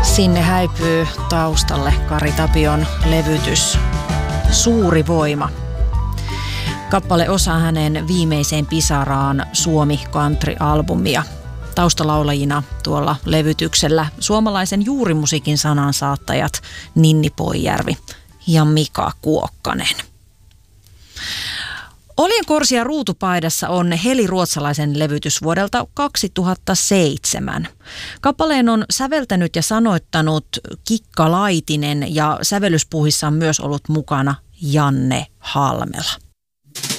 Sinne häipyy taustalle Kari Tapion levytys Suuri voima. Kappale osaa hänen viimeiseen pisaraan Suomi Country-albumia. Taustalaulajina tuolla levytyksellä suomalaisen juurimusiikin sanansaattajat Ninni Poijärvi ja Mika Kuokkanen. Oljenkorsi ja ruutupaidassa on Heli Ruotsalaisen levytys vuodelta 2007. Kappaleen on säveltänyt ja sanoittanut Kikka Laitinen ja sävellyspuuhissa on myös ollut mukana Janne Halmela.